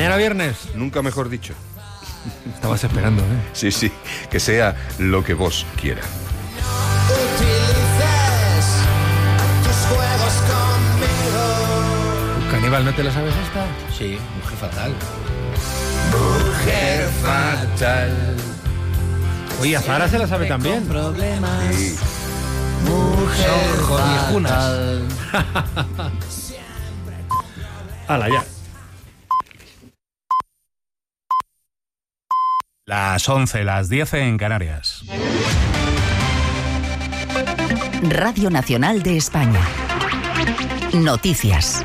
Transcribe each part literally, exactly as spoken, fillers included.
Mañana viernes. Nunca mejor dicho. Estabas esperando, ¿eh? Sí, sí, que sea lo que vos quieras. Caníbal, ¿no te la sabes esta? Sí, Mujer Fatal. Mujer fatal. Oye, a Zara se la sabe también. Problemas. Sí. Mujer Son viejunas. fatal. Hala, ya. Las once, las diez en Canarias. Radio Nacional de España. Noticias.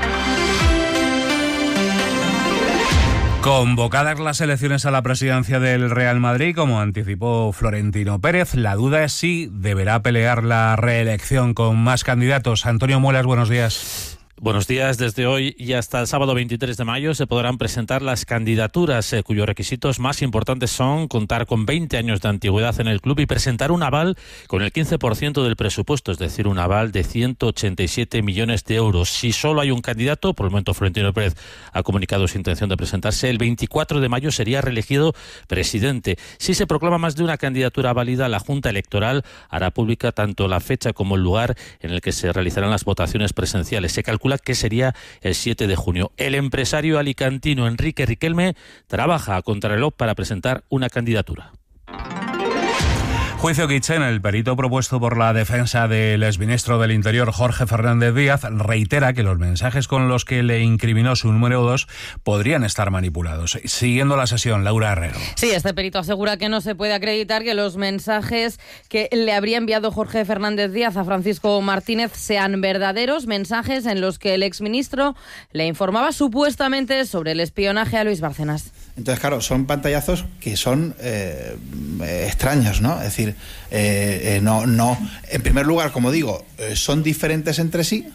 Convocadas las elecciones a la presidencia del Real Madrid, como anticipó Florentino Pérez, la duda es si deberá pelear la reelección con más candidatos. Antonio Muelas, buenos días. Buenos días. Desde hoy y hasta el sábado veintitrés de mayo se podrán presentar las candidaturas eh, cuyos requisitos más importantes son contar con veinte años de antigüedad en el club y presentar un aval con el quince por ciento del presupuesto, es decir, un aval de ciento ochenta y siete millones de euros. Si solo hay un candidato, por el momento Florentino Pérez ha comunicado su intención de presentarse, el veinticuatro de mayo sería reelegido presidente. Si se proclama más de una candidatura válida, la Junta Electoral hará pública tanto la fecha como el lugar en el que se realizarán las votaciones presenciales. Se calcula que sería el siete de junio. El empresario alicantino Enrique Riquelme trabaja a contrarreloj para presentar una candidatura. Juicio Kitchen, el perito propuesto por la defensa del exministro del Interior Jorge Fernández Díaz, reitera que los mensajes con los que le incriminó su número dos podrían estar manipulados. Siguiendo la sesión, Laura Herrero. Sí, este perito asegura que no se puede acreditar que los mensajes que le habría enviado Jorge Fernández Díaz a Francisco Martínez sean verdaderos mensajes en los que el exministro le informaba supuestamente sobre el espionaje a Luis Bárcenas. Entonces, claro, son pantallazos que son eh, extraños, ¿no? Es decir, eh, eh, no, no. En primer lugar, como digo, eh, son diferentes entre sí.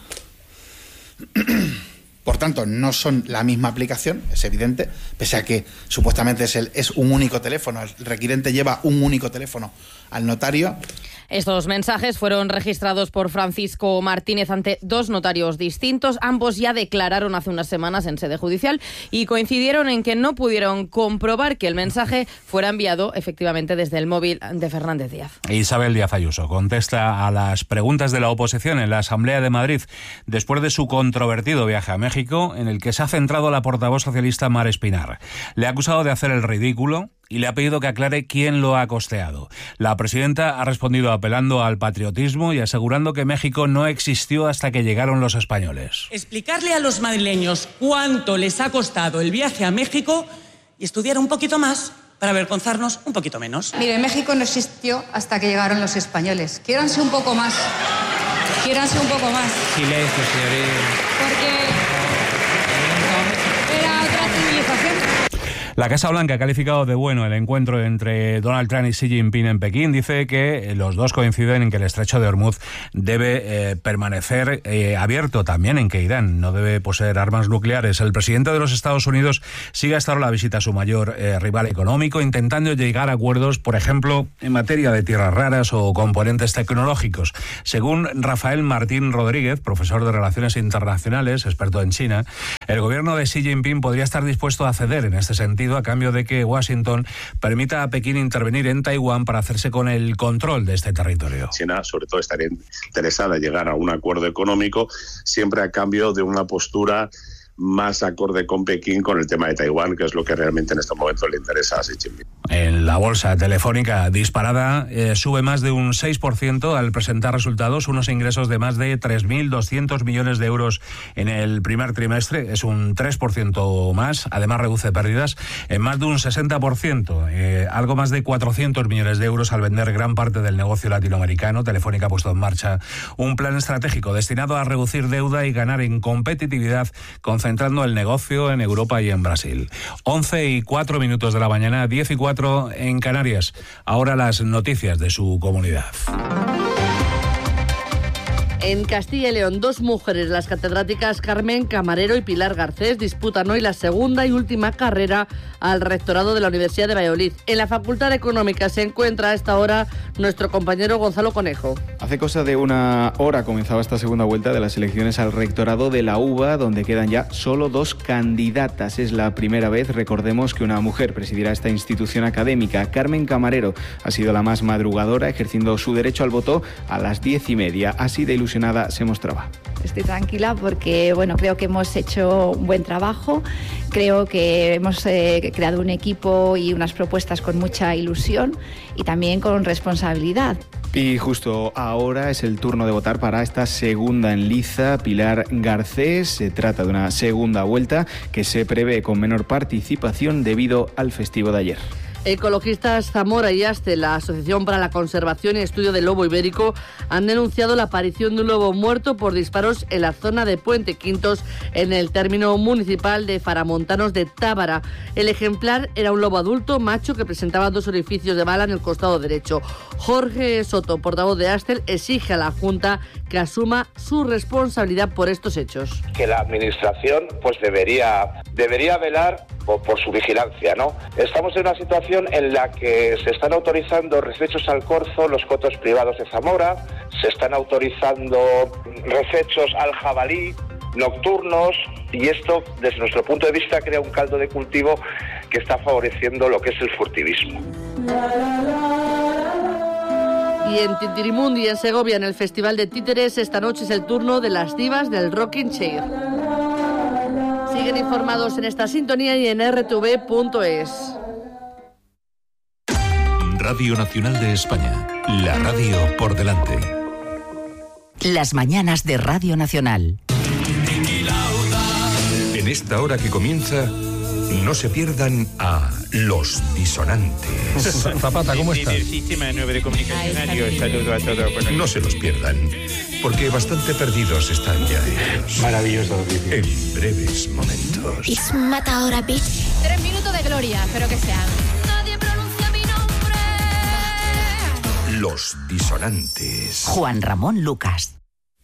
Por tanto, no son la misma aplicación, es evidente, pese a que supuestamente es, el, es un único teléfono. El requirente lleva un único teléfono al notario. Estos mensajes fueron registrados por Francisco Martínez ante dos notarios distintos. Ambos ya declararon hace unas semanas en sede judicial y coincidieron en que no pudieron comprobar que el mensaje fuera enviado efectivamente desde el móvil de Fernández Díaz. Isabel Díaz Ayuso contesta a las preguntas de la oposición en la Asamblea de Madrid después de su controvertido viaje a México, en el que se ha centrado la portavoz socialista Mar Espinar. Le ha acusado de hacer el ridículo y le ha pedido que aclare quién lo ha costeado. La presidenta ha respondido apelando al patriotismo y asegurando que México no existió hasta que llegaron los españoles. Explicarle a los madrileños cuánto les ha costado el viaje a México y estudiar un poquito más para avergonzarnos un poquito menos. Mire, México no existió hasta que llegaron los españoles. Quiéranse un poco más. Quiéranse un poco más. Silencio, señoría. Porque era otra civilización. La Casa Blanca ha calificado de bueno el encuentro entre Donald Trump y Xi Jinping en Pekín. Dice que los dos coinciden en que el estrecho de Hormuz debe eh, permanecer eh, abierto, también en que Irán no debe poseer armas nucleares. El presidente de los Estados Unidos sigue hasta ahora la visita a su mayor eh, rival económico, intentando llegar a acuerdos, por ejemplo, en materia de tierras raras o componentes tecnológicos. Según Rafael Martín Rodríguez, profesor de Relaciones Internacionales, experto en China, el gobierno de Xi Jinping podría estar dispuesto a ceder en este sentido a cambio de que Washington permita a Pekín intervenir en Taiwán para hacerse con el control de este territorio. China, sobre todo, estaría interesada en llegar a un acuerdo económico, siempre a cambio de una postura más acorde con Pekín con el tema de Taiwán, que es lo que realmente en este momento le interesa a Xi Jinping. En la bolsa telefónica disparada eh, sube más de un seis por ciento al presentar resultados, unos ingresos de más de tres mil doscientos millones de euros en el primer trimestre, es un tres por ciento más, además reduce pérdidas en más de un sesenta por ciento, eh, algo más de cuatrocientos millones de euros al vender gran parte del negocio latinoamericano. Telefónica ha puesto en marcha un plan estratégico destinado a reducir deuda y ganar en competitividad, concentrando el negocio en Europa y en Brasil. once y cuatro minutos de la mañana, diez y cuatro en Canarias. Ahora las noticias de su comunidad. En Castilla y León, dos mujeres, las catedráticas Carmen Camarero y Pilar Garcés, disputan hoy la segunda y última carrera al rectorado de la Universidad de Valladolid. En la Facultad de Económica se encuentra a esta hora nuestro compañero Gonzalo Conejo. Hace cosa de una hora comenzaba esta segunda vuelta de las elecciones al rectorado de la U B A, donde quedan ya solo dos candidatas. Es la primera vez, recordemos, que una mujer presidirá esta institución académica. Carmen Camarero ha sido la más madrugadora, ejerciendo su derecho al voto a las diez y media. Así de ilusionada se mostraba. Estoy tranquila porque, bueno, creo que hemos hecho un buen trabajo, creo que hemos eh, creado un equipo y unas propuestas con mucha ilusión y también con responsabilidad. Y justo ahora es el turno de votar para esta segunda en liza, Pilar Garcés. Se trata de una segunda vuelta que se prevé con menor participación debido al festivo de ayer. Ecologistas Zamora y Aste, la Asociación para la Conservación y Estudio del Lobo Ibérico, han denunciado la aparición de un lobo muerto por disparos en la zona de Puente Quintos, en el término municipal de Faramontanos de Tábara. El ejemplar era un lobo adulto, macho, que presentaba dos orificios de bala en el costado derecho. Jorge Soto, portavoz de Astel, exige a la Junta que asuma su responsabilidad por estos hechos. Que la Administración pues debería, debería velar por, por su vigilancia, ¿no? Estamos en una situación en la que se están autorizando recechos al corzo, los cotos privados de Zamora, se están autorizando recechos al jabalí nocturnos, y esto, desde nuestro punto de vista, crea un caldo de cultivo que está favoreciendo lo que es el furtivismo. Y en Tintirimundi, en Segovia, en el Festival de Títeres, esta noche es el turno de las divas del Rocking Chair. Siguen informados en esta sintonía y en r t v punto es. Radio Nacional de España, la radio por delante. Las mañanas de Radio Nacional. En esta hora que comienza, no se pierdan a Los Disonantes. Zapata, ¿cómo estás? Del Sistema nueve de Comunicación Aéreo, saludo a todos. No se los pierdan, porque bastante perdidos están ya ellos. Maravilloso. En breves momentos. It's Matadora Beach. Tres minutos de gloria, espero que sean. Nadie pronuncia mi nombre. Los Disonantes. Juan Ramón Lucas.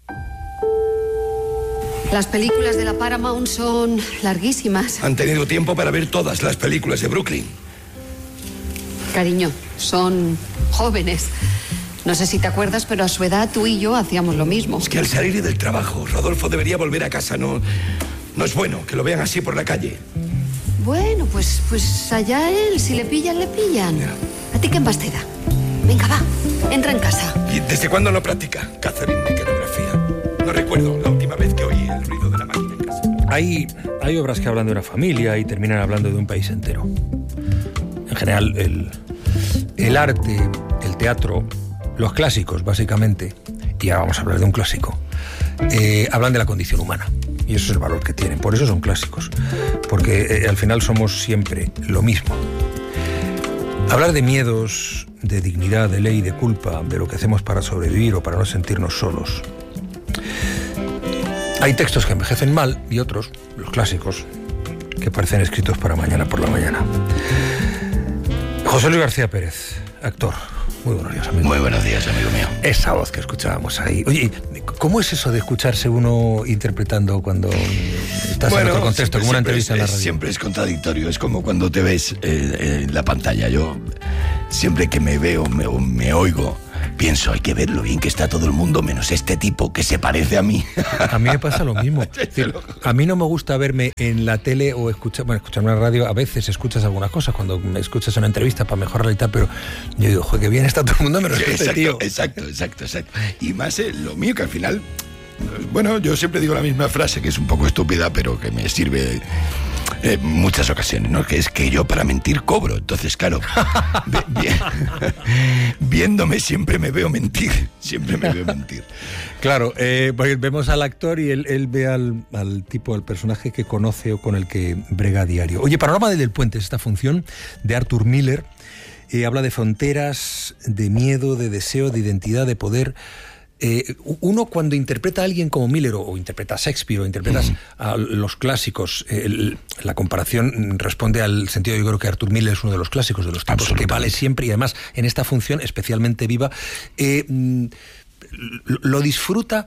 Las películas de la Paramount son larguísimas. Han tenido tiempo para ver todas las películas de Brooklyn. Cariño, son jóvenes. No sé si te acuerdas, pero a su edad tú y yo hacíamos lo mismo. Es que al salir del trabajo, Rodolfo debería volver a casa. No, no es bueno que lo vean así por la calle. Bueno, pues, pues allá él. Si le pillan, le pillan. ¿A ti qué más te da? Venga, va. Entra en casa. ¿Y desde cuándo no practica Catherine mecanografía? No recuerdo la última vez que oí el ruido de la máquina en casa. Hay, hay obras que hablan de una familia y terminan hablando de un país entero. En general, el, el arte, el teatro, los clásicos, básicamente, y ahora vamos a hablar de un clásico, eh, hablan de la condición humana. Y eso es el valor que tienen. Por eso son clásicos. Porque eh, al final somos siempre lo mismo. Hablar de miedos, de dignidad, de ley, de culpa, de lo que hacemos para sobrevivir o para no sentirnos solos. Hay textos que envejecen mal y otros, los clásicos, que parecen escritos para mañana por la mañana. José Luis García Pérez, actor. Muy buenos días, amigo. Muy buenos días, amigo mío. Esa voz que escuchábamos ahí. Oye, ¿cómo es eso de escucharse uno interpretando cuando estás bueno, en otro contexto, como una entrevista es, en la radio? Siempre es contradictorio, es como cuando te ves eh, en la pantalla. Yo, siempre que me veo, me, me oigo, pienso, hay que ver lo bien que está todo el mundo, menos este tipo que se parece a mí. A mí me pasa lo mismo. Es decir, a mí no me gusta verme en la tele o escuchar, bueno, escuchar una radio. A veces escuchas algunas cosas cuando me escuchas una entrevista para mejorar y tal, pero yo digo, joder, qué bien está todo el mundo, menos este exacto, tío. Exacto, exacto, exacto. Y más eh, lo mío, que al final, bueno, yo siempre digo la misma frase, que es un poco estúpida, pero que me sirve en eh, muchas ocasiones, ¿no? Que es que yo para mentir cobro. Entonces, claro, vi, vi, viéndome siempre me veo mentir, siempre me veo mentir. Claro, eh, pues vemos al actor y él, él ve al, al tipo, al personaje que conoce o con el que brega a diario. Oye, Panorama del Puente es esta función de Arthur Miller. Eh, habla de fronteras, de miedo, de deseo, de identidad, de poder. Eh, uno cuando interpreta a alguien como Miller o, o interpreta a Shakespeare o interpretas mm. a los clásicos, eh, el, la comparación responde al sentido. Yo creo que Arthur Miller es uno de los clásicos, de los tipos que vale siempre, y además en esta función especialmente viva. Eh, lo disfruta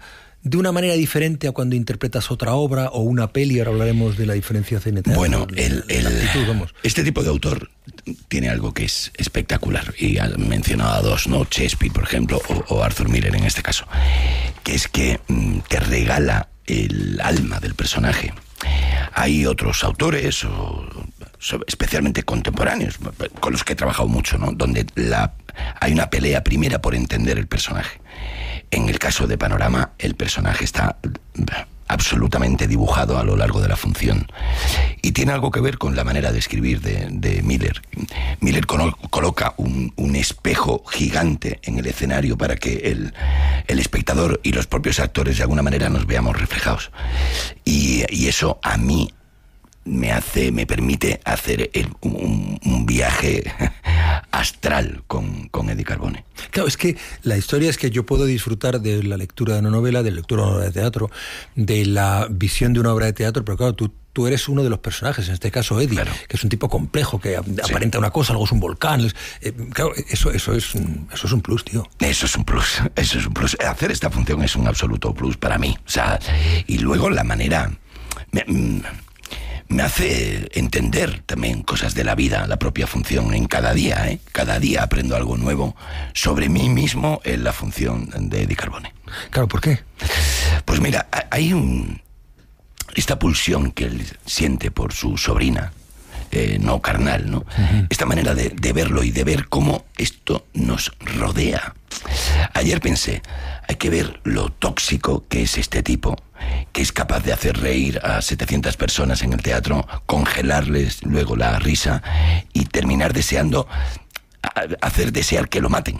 de una manera diferente a cuando interpretas otra obra o una peli? Ahora hablaremos de la diferenciación entre Bueno, el, el, actitud, vamos. Este tipo de autor tiene algo que es espectacular, y ha mencionado a dos, ¿no? Shakespeare, por ejemplo, o, o Arthur Miller en este caso, que es que mm, te regala el alma del personaje. Hay otros autores, o, especialmente contemporáneos, con los que he trabajado mucho, ¿no? Donde la, hay una pelea primera por entender el personaje. En el caso de Panorama, el personaje está absolutamente dibujado a lo largo de la función. Y tiene algo que ver con la manera de escribir de, de Miller. Miller colo- coloca un, un espejo gigante en el escenario para que el, el espectador y los propios actores de alguna manera nos veamos reflejados. Y, y eso a mí me hace, me permite hacer el, un, un viaje astral con, con Eddie Carbone. Claro, es que la historia es que yo puedo disfrutar de la lectura de una novela, de la lectura de una obra de teatro, de la visión de una obra de teatro, pero claro, tú, tú eres uno de los personajes, en este caso Eddie, claro, que es un tipo complejo, que sí. aparenta una cosa, algo es un volcán. Es, eh, claro, eso, eso, es un, eso es un plus, tío. Eso es un plus, eso es un plus. Hacer esta función es un absoluto plus para mí. O sea, y luego la manera... Me, me hace entender también cosas de la vida, la propia función, en cada día, ¿eh? Cada día aprendo algo nuevo sobre mí mismo en la función de Eddie Carbone. Claro, ¿por qué? Pues mira, hay un... esta pulsión que él siente por su sobrina, eh, no carnal, ¿no? Uh-huh. Esta manera de, de verlo y de ver cómo esto nos rodea. Ayer pensé, hay que ver lo tóxico que es este tipo, que es capaz de hacer reír a setecientas personas en el teatro, congelarles luego la risa y terminar deseando, hacer desear que lo maten.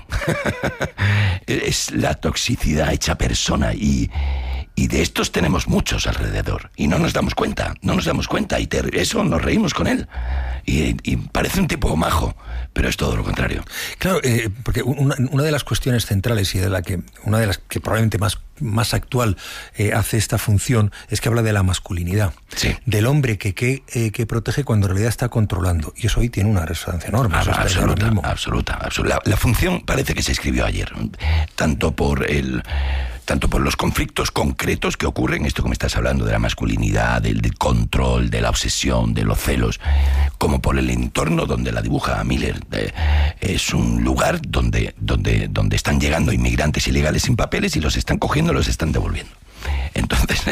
Es la toxicidad hecha persona, y, y de estos tenemos muchos alrededor y no nos damos cuenta, no nos damos cuenta y te, eso nos reímos con él y, y parece un tipo majo, pero es todo lo contrario. Claro, eh, porque una, una de las cuestiones centrales y de la que una de las que probablemente más más actual eh, hace esta función es que habla de la masculinidad, sí. del hombre que, que, eh, que protege cuando en realidad está controlando, y eso hoy tiene una resonancia enorme. Ah, eso absoluta, absoluta, absoluta. La, la función parece que se escribió ayer, tanto por el tanto por los conflictos concretos que ocurren, esto que me estás hablando de la masculinidad, del, del control, de la obsesión, de los celos, como por el entorno donde la dibuja Miller. Eh, es un lugar donde, donde, donde están llegando inmigrantes ilegales sin papeles y los están cogiendo, los están devolviendo. Entonces,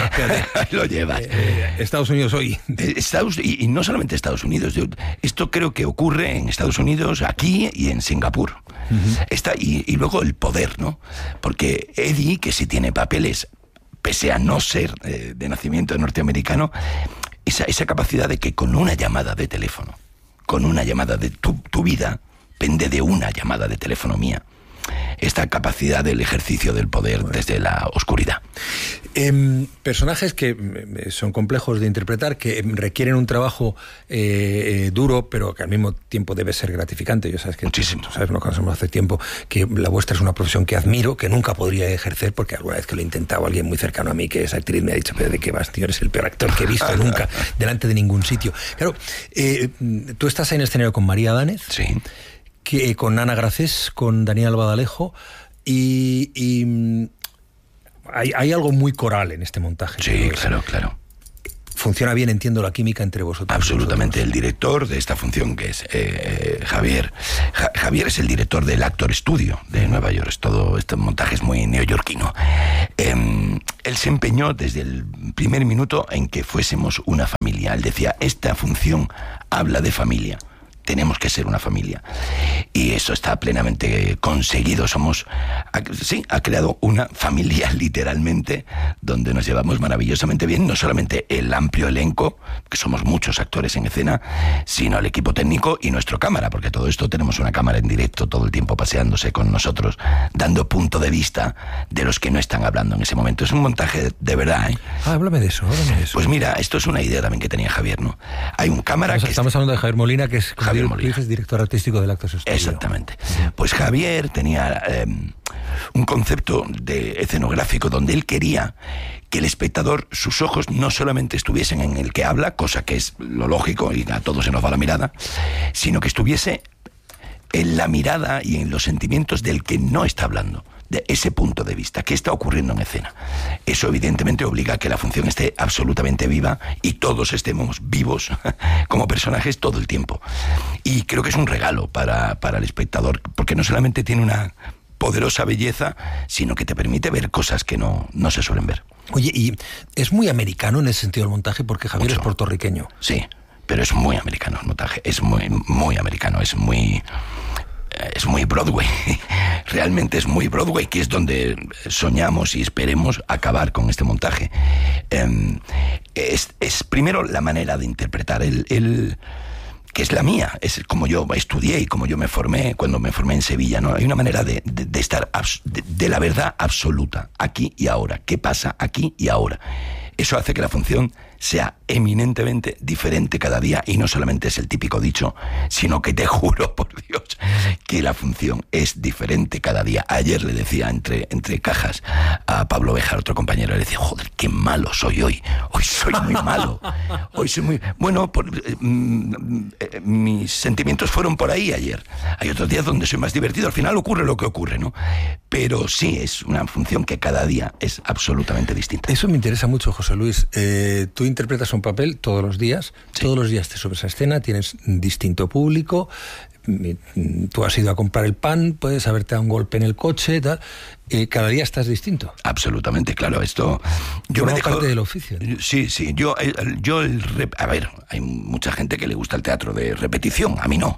ahí lo llevas. Eh, Estados Unidos hoy. Estados, y, y no solamente Estados Unidos. Yo, esto creo que ocurre en Estados Unidos, aquí y en Singapur. Uh-huh. Está, y, y luego el poder, ¿no? Porque Eddie, que sí tiene papeles, pese a no ser eh, de nacimiento norteamericano, esa, esa capacidad de que con una llamada de teléfono, con una llamada de tu, tu vida, pende de una llamada de teléfono mía. Esta capacidad del ejercicio del poder bueno. desde la oscuridad. Eh, personajes que son complejos de interpretar, que requieren un trabajo eh, duro, pero que al mismo tiempo debe ser gratificante. Yo sabes que muchísimo. Tú sabes, nos conocemos hace tiempo, que la vuestra es una profesión que admiro, que nunca podría ejercer, porque alguna vez que lo he intentado, alguien muy cercano a mí, que es actriz, me ha dicho, pero ¿de qué vas, tío? Eres el peor actor que he visto nunca delante de ningún sitio. Claro, eh, tú estás en el escenario con María Dánez. Sí. Que, con Ana Gracés, con Daniel Badalejo, y, y hay, hay algo muy coral en este montaje. Sí, claro, claro. Funciona bien, entiendo, la química entre vosotros. Absolutamente. Vosotros. El director de esta función, que es eh, Javier. Ja, Javier es el director del Actor Studio de Nueva York. Es todo, este montaje es muy neoyorquino. Eh, él se empeñó desde el primer minuto en que fuésemos una familia. Él decía, esta función habla de familia. Tenemos que ser una familia. Y eso está plenamente conseguido. Somos, sí, ha creado una familia literalmente, donde nos llevamos maravillosamente bien, no solamente el amplio elenco, que somos muchos actores en escena, sino el equipo técnico y nuestro cámara, porque todo esto tenemos una cámara en directo todo el tiempo paseándose con nosotros, dando punto de vista de los que no están hablando en ese momento. Es un montaje de, de verdad, ¿eh? Ah, háblame de eso, háblame de eso. Pues mira, esto es una idea también que tenía Javier, ¿no? Hay un cámara o sea, que... Estamos hablando de Javier Molina, que es... Javier Molina. Es director artístico del Actors Studio. Exactamente. Pues Javier tenía eh, un concepto de escenográfico donde él quería que el espectador, sus ojos no solamente estuviesen en el que habla, cosa que es lo lógico y a todos se nos va la mirada, sino que estuviese en la mirada y en los sentimientos del que no está hablando, de ese punto de vista. ¿Qué está ocurriendo en escena? Eso evidentemente obliga a que la función esté absolutamente viva y todos estemos vivos como personajes todo el tiempo. Y creo que es un regalo para, para el espectador, porque no solamente tiene una poderosa belleza, sino que te permite ver cosas que no, no se suelen ver. Oye, y es muy americano en ese sentido el montaje, porque Javier Mucho. es puertorriqueño. Sí, pero es muy americano el montaje, es muy, muy americano, es muy... es muy Broadway, realmente es muy Broadway, que es donde soñamos y esperemos acabar con este montaje. Eh, es, es primero la manera de interpretar, el, el, que es la mía, es como yo estudié y como yo me formé cuando me formé en Sevilla, ¿no? Hay una manera de, de, de estar abs, de, de la verdad absoluta, aquí y ahora, qué pasa aquí y ahora. Eso hace que la función sea eminentemente diferente cada día, y no solamente es el típico dicho, sino que te juro por Dios que la función es diferente cada día. Ayer le decía entre, entre cajas a Pablo Béjar, otro compañero, le decía, joder, qué malo soy hoy, hoy soy muy malo, hoy soy muy... Bueno, por, eh, eh, mis sentimientos fueron por ahí ayer. Hay otros días donde soy más divertido, al final ocurre lo que ocurre, ¿no? Pero sí, es una función que cada día es absolutamente distinta. Eso me interesa mucho, José Luis. Eh, tú interpretas un papel todos los días, sí. Todos los días te subes a escena, tienes un distinto público, tú has ido a comprar el pan, puedes haberte dado un golpe en el coche, tal, eh, cada día estás distinto. Absolutamente, claro, esto... Yo me dejo, parte del oficio, ¿no? Sí, sí, yo, yo el rep, a ver, hay mucha gente que le gusta el teatro de repetición, a mí no,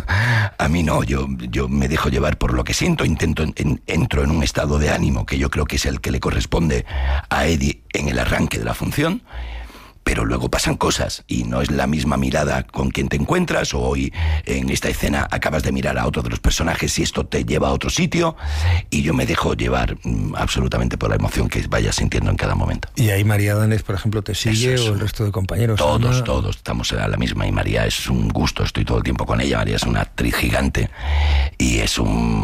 a mí no, yo, yo me dejo llevar por lo que siento, intento, en, entro en un estado de ánimo que yo creo que es el que le corresponde a Eddie en el arranque de la función, pero luego pasan cosas y no es la misma mirada con quien te encuentras, o hoy en esta escena acabas de mirar a otro de los personajes y esto te lleva a otro sitio, y yo me dejo llevar mm, absolutamente por la emoción que vaya sintiendo en cada momento. Y ahí María Danes, por ejemplo, te sigue, o el resto de compañeros. Todos, Ana. todos estamos a la misma, y María es un gusto, estoy todo el tiempo con ella. María es una actriz gigante y es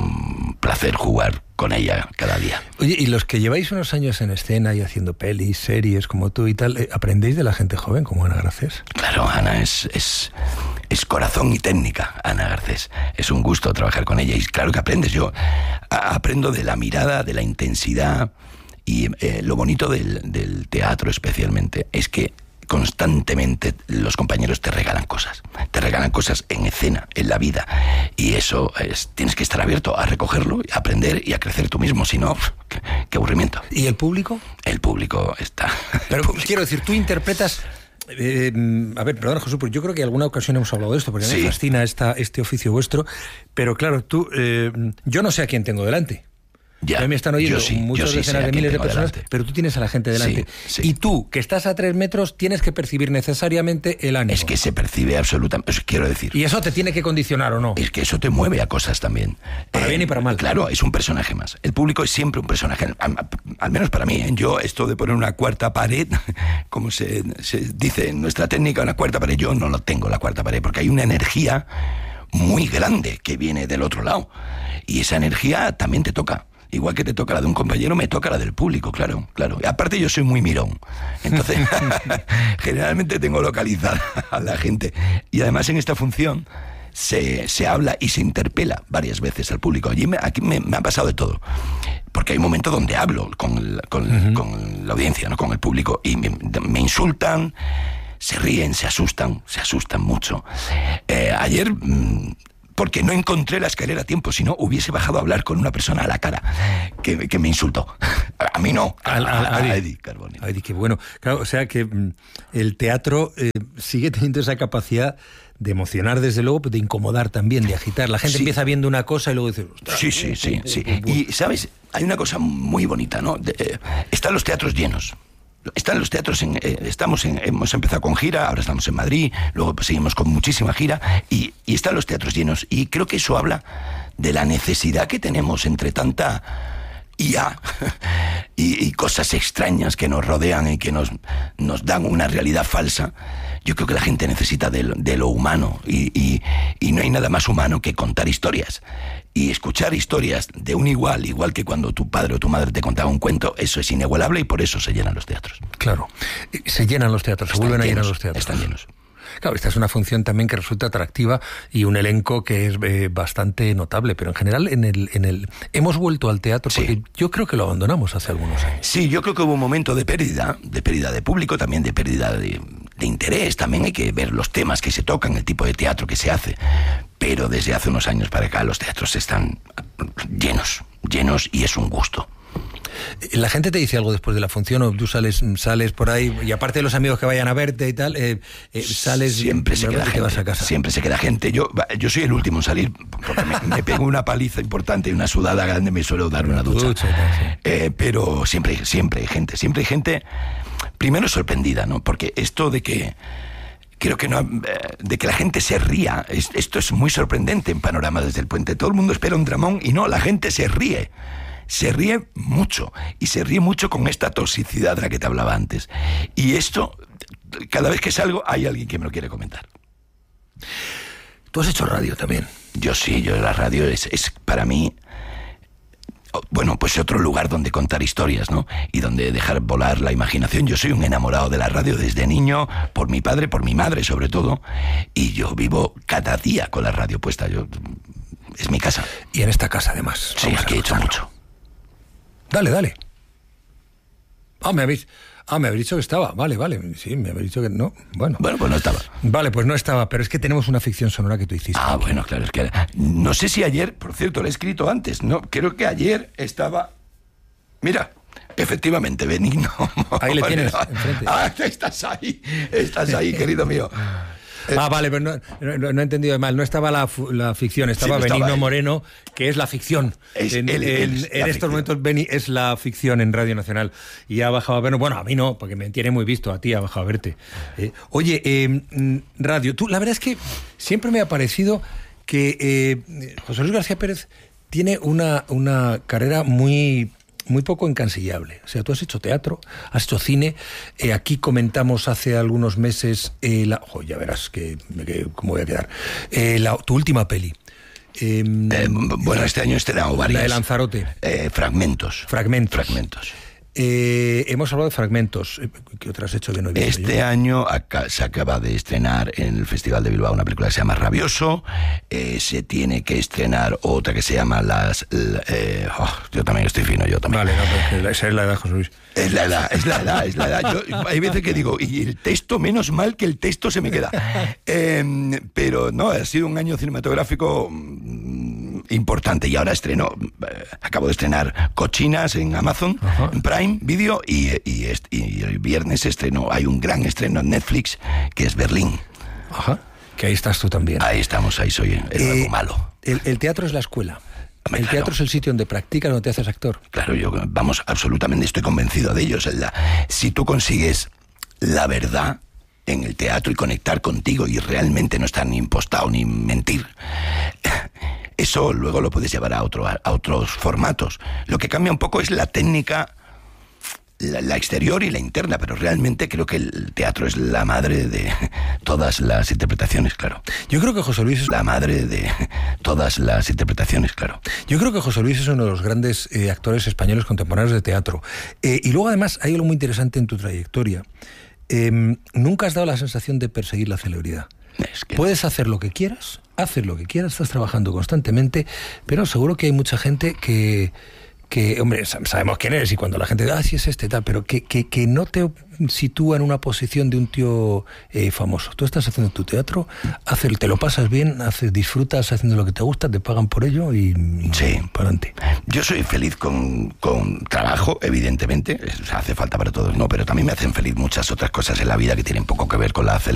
un placer jugar con ella cada día. Oye, y los que lleváis unos años en escena y haciendo pelis, series como tú y tal, eh, ¿aprendéis de la gente joven como Ana Garcés? Claro, Ana es, es, es corazón y técnica, Ana Garcés. Es un gusto trabajar con ella y claro que aprendes. Yo a, aprendo de la mirada, de la intensidad, y eh, lo bonito del, del teatro especialmente es que constantemente los compañeros te regalan cosas, te regalan cosas en escena, en la vida, y eso es, tienes que estar abierto a recogerlo, a aprender y a crecer tú mismo, si no, qué, qué aburrimiento. ¿Y el público? El público está... Pero público. Quiero decir, tú interpretas... Eh, a ver, perdona, Jesús, porque yo creo que en alguna ocasión hemos hablado de esto, porque sí. Me fascina esta, este oficio vuestro, pero claro, tú, eh, yo no sé a quién tengo delante. Ya, a mí me están oyendo sí, muchas sí decenas de miles de personas, delante. Pero tú tienes a la gente delante. Sí, sí. Y tú, que estás a tres metros, tienes que percibir necesariamente el ánimo. Es que se percibe absolutamente, eso quiero decir. ¿Y eso te tiene que condicionar o no? Es que eso te mueve a cosas también. Para eh, bien y para mal. Claro, es un personaje más. El público es siempre un personaje, al, al menos para mí. ¿eh? Yo, esto de poner una cuarta pared, como se, se dice en nuestra técnica, una cuarta pared, yo no lo tengo, la cuarta pared, porque hay una energía muy grande que viene del otro lado. Y esa energía también te toca. Igual que te toca la de un compañero, me toca la del público, claro, claro. Y aparte yo soy muy mirón, entonces generalmente tengo localizada a la gente. Y además en esta función se, se habla y se interpela varias veces al público. Allí me, aquí me, me ha pasado de todo, porque hay momentos donde hablo con, el, con, uh-huh. con la audiencia, ¿no? Con el público, y me, me insultan, se ríen, se asustan, se asustan mucho. Eh, ayer... Mmm, porque no encontré la escalera a tiempo, si no hubiese bajado a hablar con una persona a la cara que, que me insultó. A mí no, a, a, a Eddie Carboni. A Eddie, qué bueno. Claro, o sea que mm, el teatro eh, sigue teniendo esa capacidad de emocionar, desde luego, pero de incomodar también, de agitar. La gente sí. empieza viendo una cosa y luego dice... Sí, sí, sí, sí. Y, ¿sabes? Hay una cosa muy bonita, ¿no? De, eh, están los teatros llenos. Están los teatros, en, eh, estamos en, hemos empezado con gira, ahora estamos en Madrid, luego pues, seguimos con muchísima gira, y, y están los teatros llenos, y creo que eso habla de la necesidad que tenemos entre tanta I A y, y cosas extrañas que nos rodean y que nos, nos dan una realidad falsa. Yo creo que la gente necesita de, de lo humano, y, y, y no hay nada más humano que contar historias. Y escuchar historias de un igual, igual que cuando tu padre o tu madre te contaba un cuento, eso es inigualable, y por eso se llenan los teatros. Claro, se llenan los teatros, se están vuelven llenos, a llenar los teatros. Están llenos. Claro, esta es una función también que resulta atractiva y un elenco que es eh, bastante notable, pero en general en el, en el hemos vuelto al teatro porque sí. Yo creo que lo abandonamos hace algunos años. Sí, yo creo que hubo un momento de pérdida, de pérdida de público, también de pérdida de, de interés, también hay que ver los temas que se tocan, el tipo de teatro que se hace, pero desde hace unos años para acá los teatros están llenos, llenos y es un gusto. ¿La gente te dice algo después de la función o tú sales sales por ahí y aparte de los amigos que vayan a verte y tal, eh, eh, sales siempre y se queda gente, vas a casa? Siempre se queda gente. Yo yo soy el último en salir porque me, me pego una paliza importante y una sudada grande, me suelo dar una ducha. ducha sí. eh, pero siempre, siempre hay gente, siempre hay gente, primero sorprendida, ¿no? Porque esto de que Creo que no, de que la gente se ría, es, esto es muy sorprendente en Panorama desde el Puente. Todo el mundo espera un dramón y no, la gente se ríe. Se ríe mucho, y se ríe mucho con esta toxicidad de la que te hablaba antes. Y esto, cada vez que salgo, hay alguien que me lo quiere comentar. ¿Tú has hecho radio también? Yo sí, yo la radio es, es para mí, bueno, pues otro lugar donde contar historias, ¿no? Y donde dejar volar la imaginación. Yo soy un enamorado de la radio desde niño, por mi padre, por mi madre sobre todo, y yo vivo cada día con la radio puesta. Yo, es mi casa. Y en esta casa, además. Sí, aquí he hecho mucho. Dale, dale. Ah, me habéis... Ah, me habéis dicho que estaba. Vale, vale. Sí, me habéis dicho que no. Bueno. Bueno, pues no estaba. Vale, pues no estaba, pero es que tenemos una ficción sonora que tú hiciste. Ah, bueno, claro, es que... No sé si ayer, por cierto, lo he escrito antes, ¿no? Creo que ayer estaba... Mira, efectivamente, Benigno. Ahí le tienes, enfrente. Ah, estás ahí, estás ahí, querido mío. Ah, vale, pero no, no, no he entendido mal. No estaba la, la ficción, estaba sí, Benigno estaba Moreno, que es la ficción. Es, en él, en, él es en estos ficción. Momentos Beni es la ficción en Radio Nacional. Y ha bajado a vernos. Bueno, a mí no, porque me tiene muy visto. A ti ha bajado a verte. Eh, oye, eh, radio, tú, la verdad es que siempre me ha parecido que eh, José Luis García Pérez tiene una, una carrera muy... muy poco encansillable. O sea, tú has hecho teatro, has hecho cine. Eh, aquí comentamos hace algunos meses, eh, la, oh, ya verás que, que, cómo voy a quedar, eh, la, tu última peli. Eh, eh, bueno, este año he estrenado varias. La de Lanzarote. Eh, fragmentos. Fragmentos. Fragmentos. Eh, hemos hablado de fragmentos. ¿Qué otras has hecho que no he visto? Este yo? año acá, se acaba de estrenar en el Festival de Bilbao una película que se llama Rabioso. Eh, se tiene que estrenar otra que se llama Las... La, eh, oh, yo también estoy fino, yo también. Vale, no, pero esa es la edad, José Luis. Es la edad, es la edad, es la edad. Yo, hay veces que digo, y el texto, menos mal que el texto se me queda. Eh, pero no, ha sido un año cinematográfico importante. Y ahora estreno, eh, acabo de estrenar Cochinas en Amazon, Ajá. en Prime Video, y, y, est, y el viernes estreno, hay un gran estreno en Netflix, que es Berlín. Ajá, que ahí estás tú también. Ahí estamos, ahí soy el nuevo eh, malo. El, el teatro es la escuela. Hombre, el claro. teatro es el sitio donde practicas, donde te haces actor. Claro, yo, vamos, absolutamente estoy convencido de ello. O sea, la, si tú consigues la verdad en el teatro y conectar contigo y realmente no estar ni impostado ni mentir, eso luego lo puedes llevar a, otro, a, a otros formatos. Lo que cambia un poco es la técnica, la, la exterior y la interna, pero realmente creo que el teatro es la madre de todas las interpretaciones, claro. Yo creo que José Luis es la madre de todas las interpretaciones, claro. Yo creo que José Luis es uno de los grandes eh, actores españoles contemporáneos de teatro. Eh, y luego además hay algo muy interesante en tu trayectoria. Eh, nunca has dado la sensación de perseguir la celebridad. Es que... Puedes hacer lo que quieras, hacer lo que quieras, estás trabajando constantemente, pero seguro que hay mucha gente que... que, hombre, sabemos quién eres y cuando la gente dice, ah, sí es este, tal, pero que, que, que no te sitúa en una posición de un tío eh, famoso. Tú estás haciendo tu teatro, haces, te lo pasas bien, haces, disfrutas haciendo lo que te gusta, te pagan por ello y, y sí. para adelante. Yo soy feliz con, con trabajo, evidentemente, hace falta para todos, ¿no? Pero también me hacen feliz muchas otras cosas en la vida que tienen poco que ver con la